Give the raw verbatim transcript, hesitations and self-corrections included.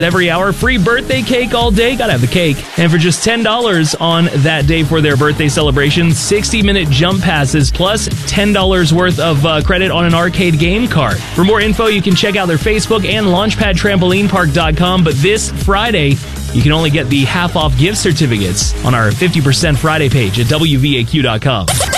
Every hour, free birthday cake all day. Gotta have the cake. And for just ten dollars on that day for their birthday celebration, sixty minute jump passes plus ten dollars worth of uh, credit on an arcade game card. For more info, you can check out their Facebook and launchpad trampoline park dot com. But this Friday, you can only get the half off gift certificates on our fifty percent Friday page at W V A Q dot com.